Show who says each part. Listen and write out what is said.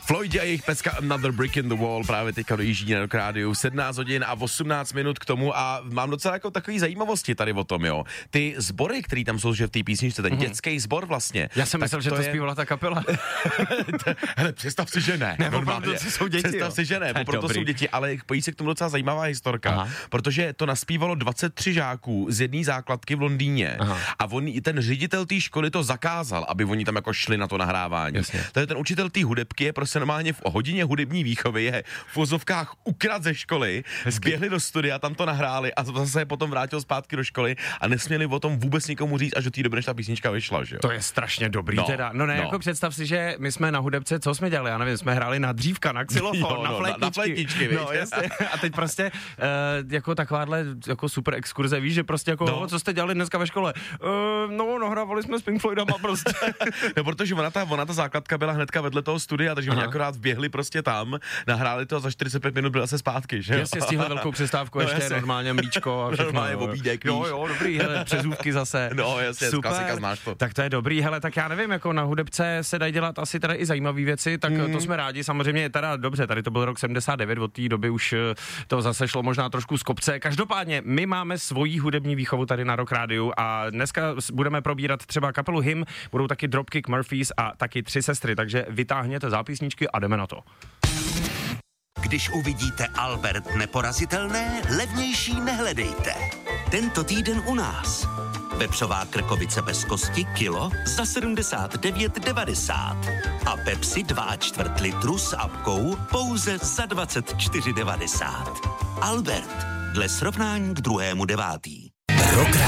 Speaker 1: Floyd a jejich pecka Another Brick in the Wall právě teďka dojíždí na rádiu 17 hodin a 18 minut k tomu a mám docela jako takový zajímavosti tady o tom, jo. Ty sbory, který tam jsou, že v té písničce, ten dětský sbor vlastně.
Speaker 2: Já jsem myslel, že to zpívala ta kapela.
Speaker 1: Hele, představ si, že ne.
Speaker 2: Normálně. To jsou děti,
Speaker 1: představ si, že ne, proto jsou děti, ale pojí se k tomu docela zajímavá historka, protože to naspívalo 23 žáků z jedné základky v Londýně a ten ředitel té školy to zakázal, aby oni tam jako šli na to nahrávání. Takže ten učitel té hudebky je prostě normálně v hodině hudební výchovy je v vozovkách ukradl ze školy, zběhli do studia, tam to nahráli a zase je potom vrátil zpátky do školy a nesměli o tom vůbec nikomu říct, až do té doby, než ta písnička vyšla, že jo.
Speaker 2: To je strašně dobrý teda. Jako představ si, že my jsme na hudebce, co jsme dělali, já nevím, jsme hráli na dřívka, na xylofon, na flétničky.
Speaker 1: No, jasně.
Speaker 2: A teď prostě jako takováhle jako super exkurze, víš, že prostě jako co jste dělali dneska ve škole? Nahrávali jsme s Pink Floydama prostě.
Speaker 1: No, protože ona ta základka byla hnedka vedle toho studia, takže oni akorát vběhli prostě tam, nahráli to a za 45 minut byli zase zpátky, že jo.
Speaker 2: Jasně, stihli velkou přestávku, ještě jasně. Normálně mlíčko a všechno.
Speaker 1: Normálně obídek,
Speaker 2: Jo, dobrý, hele, přezůvky zase.
Speaker 1: No, jasně,
Speaker 2: super.
Speaker 1: Klasika, znáš to.
Speaker 2: Tak to je dobrý, hele, tak já nevím, jako na hudebce se dají dělat asi teda i zajímavé věci, tak to jsme rádi, samozřejmě je teda dobře, tady to byl rok 79, od té doby už to zase šlo možná trošku z kopce. Každopádně my máme svoji hudební výchovu tady na Rock Rádiu a dneska budeme probírat třeba kapelu Him, budou taky Dropkick Murphys a taky 3 sestry, takže vytáhněte zápisničky a jdeme na to.
Speaker 3: Když uvidíte Albert Neporazitelné, levnější nehledejte. Tento týden u nás. Vepřová krkovice bez kosti kilo za 79,90 a Pepsi 2,4 litru s apkou pouze za 24,90. Albert, dle srovnání k 2.9.